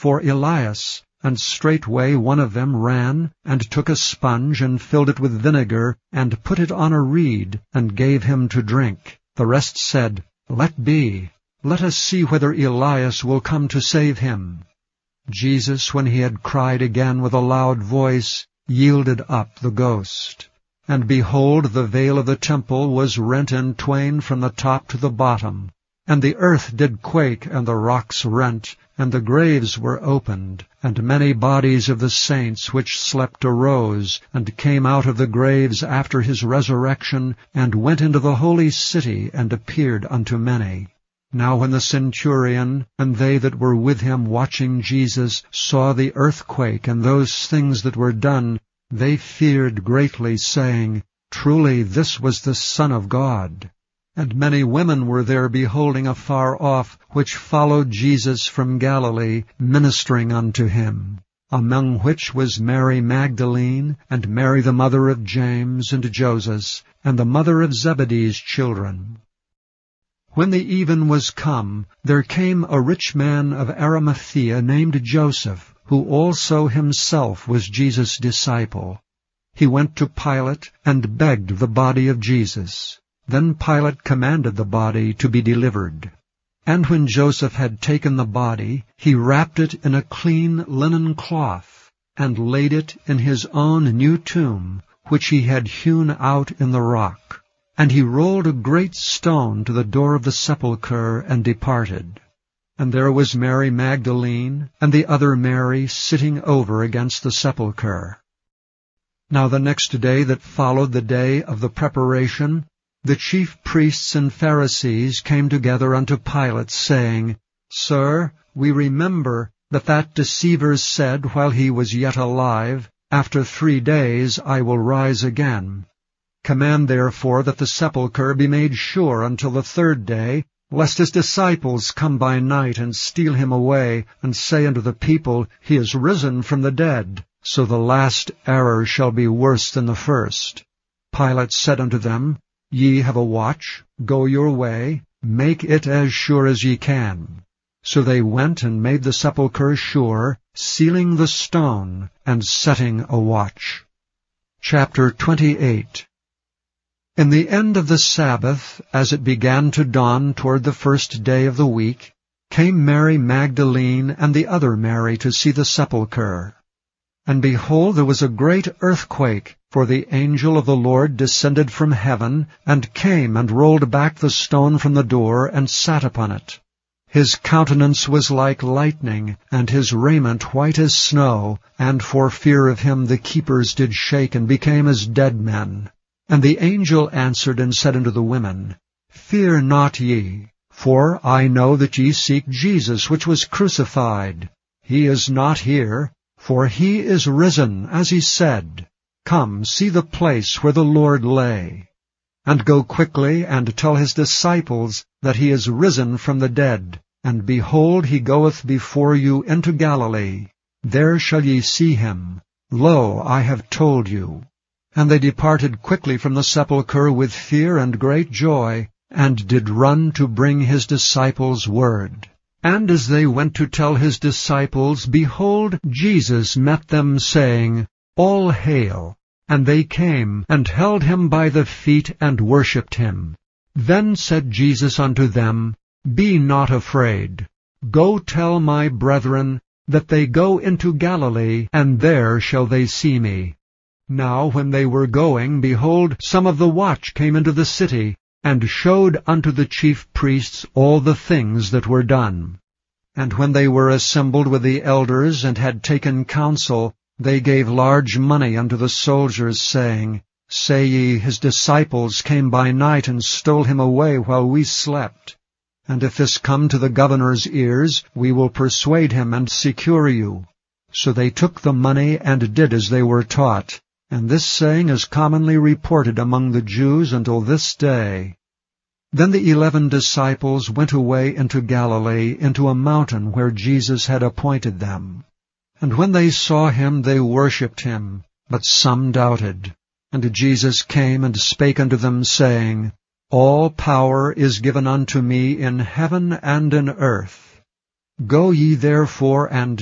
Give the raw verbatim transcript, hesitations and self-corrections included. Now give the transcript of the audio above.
for Elias. And straightway one of them ran, and took a sponge, and filled it with vinegar, and put it on a reed, and gave him to drink. The rest said, Let be. Let us see whether Elias will come to save him. Jesus, when he had cried again with a loud voice, yielded up the ghost. And behold, the veil of the temple was rent in twain from the top to the bottom. And the earth did quake, and the rocks rent, and the graves were opened. And many bodies of the saints which slept arose, and came out of the graves after his resurrection, and went into the holy city, and appeared unto many. Now when the centurion, and they that were with him watching Jesus, saw the earthquake, and those things that were done, they feared greatly, saying, Truly this was the Son of God. And many women were there beholding afar off, which followed Jesus from Galilee, ministering unto him, among which was Mary Magdalene, and Mary the mother of James and Joses, and the mother of Zebedee's children. When the even was come, there came a rich man of Arimathea named Joseph, who also himself was Jesus' disciple. He went to Pilate, and begged the body of Jesus. Then Pilate commanded the body to be delivered. And when Joseph had taken the body, he wrapped it in a clean linen cloth, and laid it in his own new tomb, which he had hewn out in the rock. And he rolled a great stone to the door of the sepulchre, and departed. And there was Mary Magdalene, and the other Mary, sitting over against the sepulchre. Now the next day that followed the day of the preparation, the chief priests and Pharisees came together unto Pilate, saying, Sir, we remember that that deceiver said while he was yet alive, After three days I will rise again. Command therefore that the sepulchre be made sure until the third day, lest his disciples come by night and steal him away, and say unto the people, He is risen from the dead. So the last error shall be worse than the first. Pilate said unto them, Ye have a watch, go your way, make it as sure as ye can. So they went and made the sepulchre sure, sealing the stone, and setting a watch. Chapter twenty-eight. In the end of the Sabbath, as it began to dawn toward the first day of the week, came Mary Magdalene and the other Mary to see the sepulchre. And behold, there was a great earthquake, for the angel of the Lord descended from heaven, and came and rolled back the stone from the door, and sat upon it. His countenance was like lightning, and his raiment white as snow, and for fear of him the keepers did shake, and became as dead men. And the angel answered and said unto the women, Fear not ye, for I know that ye seek Jesus, which was crucified. He is not here, for he is risen, as he said. Come, see the place where the Lord lay. And go quickly, and tell his disciples that he is risen from the dead. And behold, he goeth before you into Galilee. There shall ye see him. Lo, I have told you. And they departed quickly from the sepulchre with fear and great joy, and did run to bring his disciples word. And as they went to tell his disciples, behold, Jesus met them, saying, All hail! And they came, and held him by the feet, and worshipped him. Then said Jesus unto them, Be not afraid. Go tell my brethren that they go into Galilee, and there shall they see me. Now when they were going, behold, some of the watch came into the city, and showed unto the chief priests all the things that were done. And when they were assembled with the elders, and had taken counsel, they gave large money unto the soldiers, saying, Say ye, his disciples came by night, and stole him away while we slept. And if this come to the governor's ears, we will persuade him, and secure you. So they took the money, and did as they were taught. And this saying is commonly reported among the Jews until this day. Then the eleven disciples went away into Galilee, into a mountain where Jesus had appointed them. And when they saw him, they worshipped him, but some doubted. And Jesus came and spake unto them, saying, All power is given unto me in heaven and in earth. Go ye therefore and